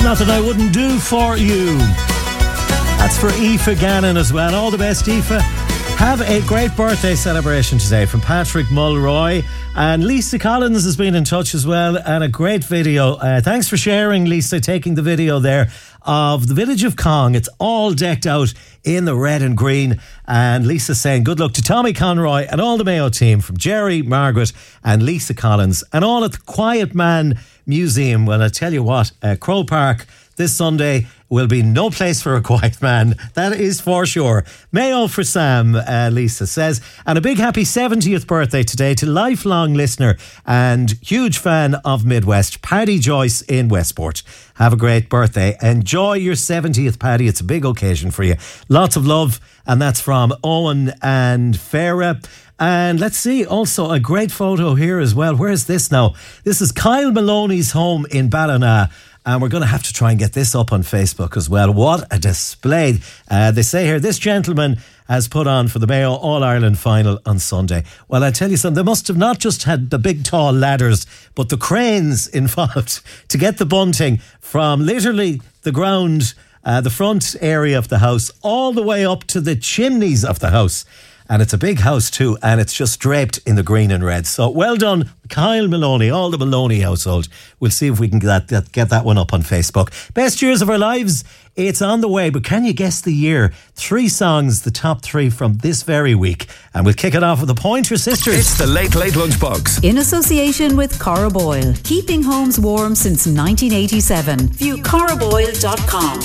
Nothing I Wouldn't Do For You. That's for Aoife Gannon as well. All the best, Aoife. Have a great birthday celebration today from Patrick Mulroy. And Lisa Collins has been in touch as well, and a great video. Thanks for sharing, Lisa, taking the video there of the village of Cong. It's all decked out in the red and green. And Lisa saying good luck to Tommy Conroy and all the Mayo team, from Jerry, Margaret and Lisa Collins, and all at the Quiet Man Museum. Well, I tell you what, Crow Park this Sunday will be no place for a quiet man. That is for sure. Mayo for Sam, Lisa says. And a big happy 70th birthday today to lifelong listener and huge fan of Midwest, Paddy Joyce in Westport. Have a great birthday. Enjoy your 70th, Paddy. It's a big occasion for you. Lots of love. And that's from Owen and Farah. And let's see, also a great photo here as well. Where is this now? This is Kyle Maloney's home in Ballina. And we're going to have to try and get this up on Facebook as well. What a display. They say here, this gentleman has put on for the Mayo All-Ireland final on Sunday. Well, I tell you something, they must have not just had the big tall ladders, but the cranes involved to get the bunting from literally the ground, the front area of the house, all the way up to the chimneys of the house. And it's a big house too, and it's just draped in the green and red. So well done, Kyle Maloney, all the Maloney household. We'll see if we can get that one up on Facebook. Best years of our lives, it's on the way, but can you guess the year? 3 songs, the top 3 from this very week. And we'll kick it off with the Pointer Sisters. It's the Late Late Lunchbox. In association with Cora Boyle. Keeping homes warm since 1987. View coraboyle.com.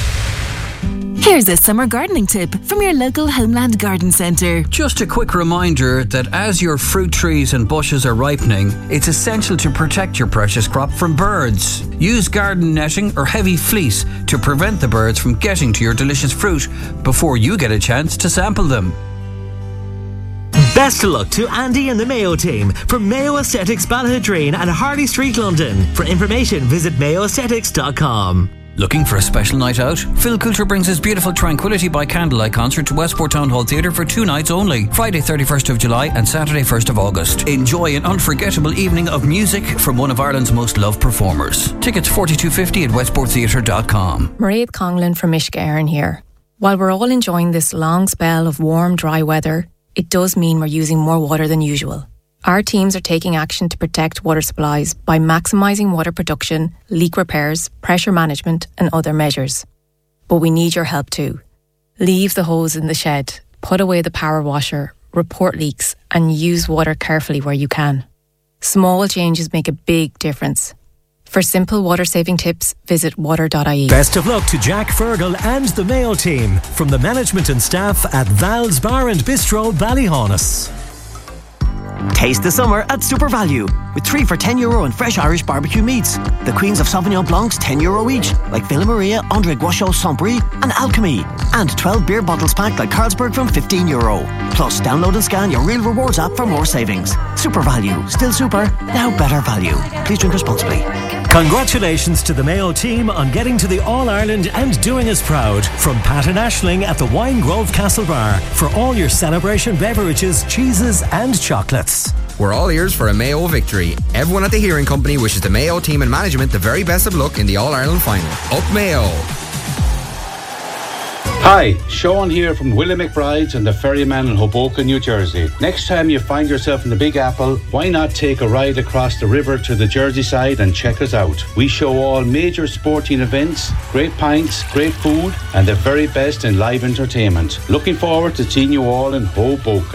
Here's a summer gardening tip from your local Homeland Garden Centre. Just a quick reminder that as your fruit trees and bushes are ripening, it's essential to protect your precious crop from birds. Use garden netting or heavy fleece to prevent the birds from getting to your delicious fruit before you get a chance to sample them. Best of luck to Andy and the Mayo team from Mayo Aesthetics Ballahadreen and Harley Street, London. For information, visit mayoaesthetics.com. Looking for a special night out? Phil Coulter brings his beautiful Tranquility by Candlelight concert to Westport Town Hall Theatre for 2 nights only, Friday 31st of July and Saturday 1st of August. Enjoy an unforgettable evening of music from one of Ireland's most loved performers. Tickets $42.50 at westporttheatre.com. Mairead Conlon from Mishka here. While we're all enjoying this long spell of warm, dry weather, it does mean we're using more water than usual. Our teams are taking action to protect water supplies by maximising water production, leak repairs, pressure management and other measures. But we need your help too. Leave the hose in the shed, put away the power washer, report leaks and use water carefully where you can. Small changes make a big difference. For simple water-saving tips, visit water.ie. Best of luck to Jack Fergal and the Mayo team from the management and staff at Val's Bar and Bistro, Ballyhonus. Taste the summer at Super Value with 3 for €10 and fresh Irish barbecue meats. The Queens of Sauvignon Blancs €10 each, like Villa Maria, André Guachot, Saint-Brie and Alchemy. And 12 beer bottles packed like Carlsberg from €15. Plus, download and scan your Real Rewards app for more savings. Super Value. Still super, now better value. Please drink responsibly. Congratulations to the Mayo team on getting to the All-Ireland and doing us proud. From Pat and Aisling at the Wine Grove Castle Bar for all your celebration beverages, cheeses and chocolates. We're all ears for a Mayo victory. Everyone at the Hearing Company wishes the Mayo team and management the very best of luck in the All-Ireland final. Up Mayo! Hi, Sean here from Willie McBride's and the Ferryman in Hoboken, New Jersey. Next time you find yourself in the Big Apple, why not take a ride across the river to the Jersey side and check us out? We show all major sporting events, great pints, great food and the very best in live entertainment. Looking forward to seeing you all in Hoboken.